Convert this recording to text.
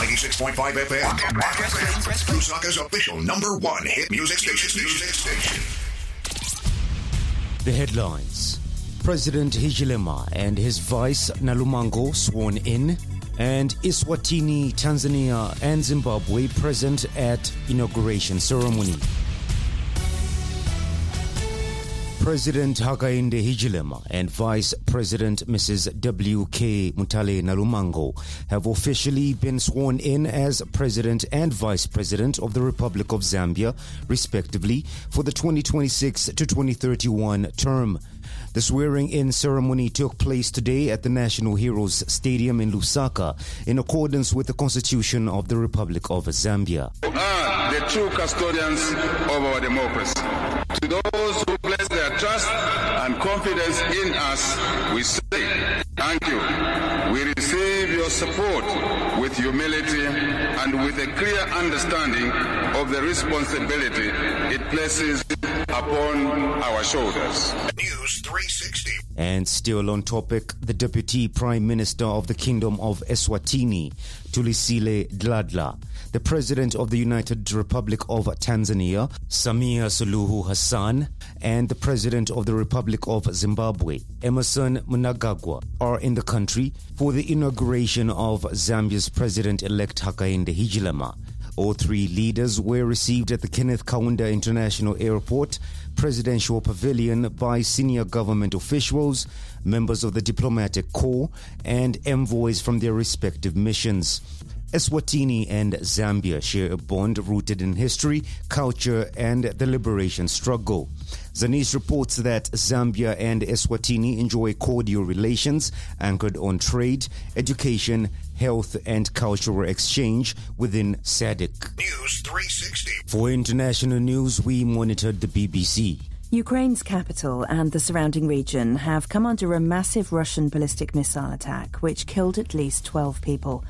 96.5 FM. Lusaka's official #1 hit music station. The headlines. President Hichilema and his vice Nalumango sworn in, and Eswatini, Tanzania and Zimbabwe present at inauguration ceremony. President Hakainde Hichilema and Vice President Mrs. W.K. Mutale Nalumango have officially been sworn in as President and Vice President of the Republic of Zambia, respectively, for the 2026 to 2031 term. The swearing-in ceremony took place today at the National Heroes Stadium in Lusaka, in accordance with the Constitution of the Republic of Zambia. Are the true custodians of our democracy. To those who place their trust and confidence in us, we say thank you. We receive your support with humility and with a clear understanding of the responsibility it places upon our shoulders. News 360. And still on topic, the Deputy Prime Minister of the Kingdom of Eswatini, Thulisile Dladla, the President of the United Republic of Tanzania, Samia Suluhu Hassan, and the President of the Republic of Zimbabwe, Emmerson Mnangagwa, are in the country for the inauguration of Zambia's President-elect Hakainde Hichilema. All three leaders were received at the Kenneth Kaunda International Airport Presidential Pavilion by senior government officials, members of the diplomatic corps, and envoys from their respective missions. Eswatini and Zambia share a bond rooted in history, culture, and the liberation struggle. Zanis reports that Zambia and Eswatini enjoy cordial relations anchored on trade, education, health, and cultural exchange within SADC. News 360. For international news, we monitored the BBC. Ukraine's capital and the surrounding region have come under a massive Russian ballistic missile attack, which killed at least 12 people.